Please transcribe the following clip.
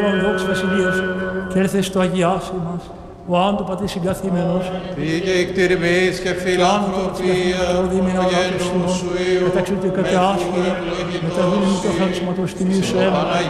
Δόξα Βασιλείας σου, και έλθε στο αγιάσι μας, ο άντου πατή συγκαθήμενος, πήγε εκτιρμής και φιλανθρωπία, προδήμηνα αγάπης ημών, μεταξύ του κατεάσχυρα, με τα δύναμη του χαρισματός τιμίου σου αίμα,